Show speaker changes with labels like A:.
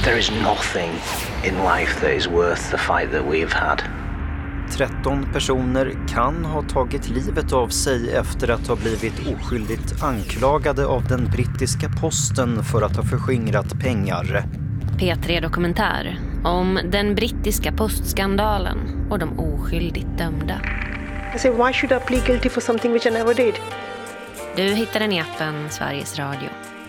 A: There is nothing in life that is worth the fight that we've had.
B: 13 personer kan ha tagit livet av sig efter att ha blivit oskyldigt anklagade av den brittiska posten för att ha förskingrat pengar.
C: P3 Dokumentär om den brittiska postskandalen och de oskyldigt dömda.
D: I said, why should I plead guilty for something which I never did?
C: Du hittar den i appen Sveriges Radio.